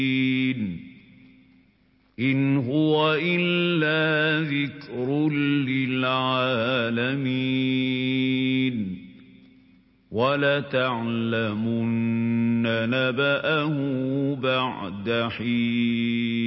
إِنْ هُوَ إِلَّا ذِكْرٌ لِّلْعَالَمِينَ وَلَتَعْلَمُنَّ نَبَأَهُ بَعْدَ حِينٍ